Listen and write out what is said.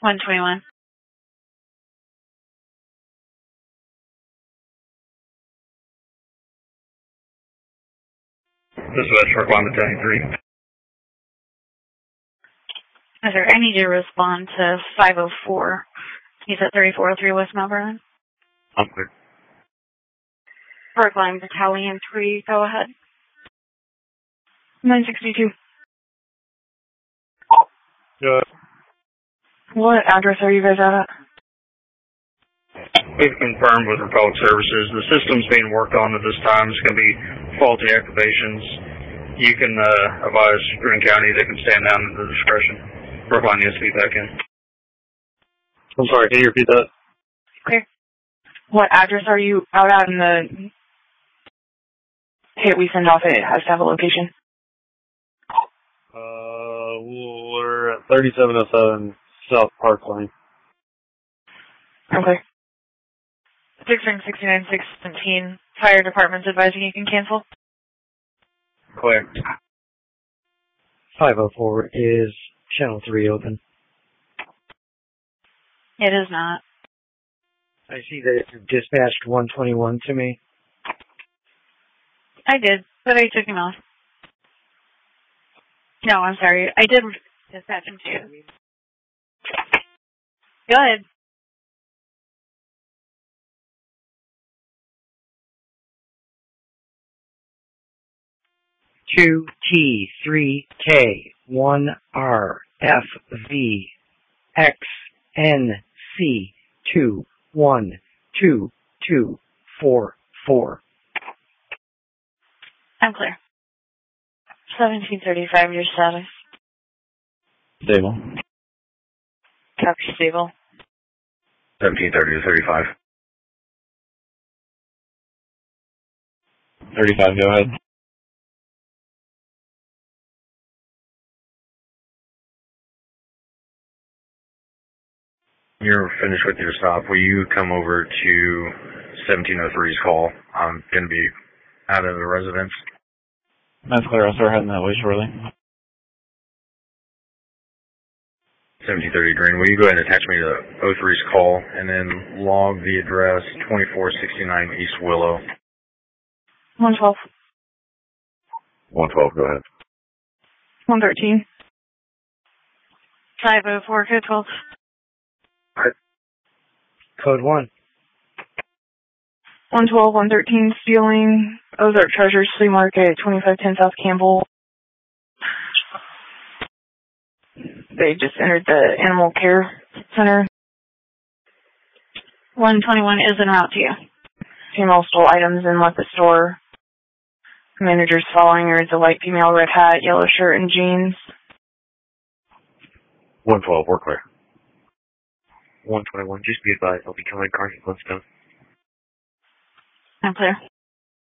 121. Dispatch for Climate 23. Sir, I need you to respond to 504. He's at 3403 West Mount Vernon. I'm clear. Parkline Battalion 3, go ahead. 962. Good. What address are you guys at? We've confirmed with Republic Services. The system's being worked on at this time. It's going to be faulty activations. You can advise Greene County they can stand down at the discretion. Brookline needs to be back in. I'm sorry, can you repeat that? Clear. What address are you out at in the hit we send off? It has to have a location. We're at 3707 South Parkline. Okay. 669-617. Fire department's advising you can cancel. Clear. 504 is channel 3 open. It is not. I see that it dispatched 121 to me. I did, but I took him off. No, I'm sorry. I did dispatch him too. Go ahead. Two T 3 K 1 R F V X N C 2 1 2 2 4 4. I'm clear. 1735, your status. Stable. Copy, stable. 1730 to 35. 35, go ahead. You're finished with your stop. Will you come over to 1703's call? I'm going to be out of the residence. That's clear. I'll start heading that way shortly. 1730 Green. Will you go ahead and attach me to 03's call and then log the address 2469 East Willow? 112. 112, go ahead. 113. 504, code 12. Code 1. 112, 113, stealing Ozark Treasures Flea Market, 2510 South Campbell. They just entered the Animal Care Center. 121 is en route to you. Female stole items and left the store. Manager's following her. It's a white female, red hat, yellow shirt, and jeans. 112, we're clear. 121, just be advised, I'll be coming Carson Flintstone. I'm clear.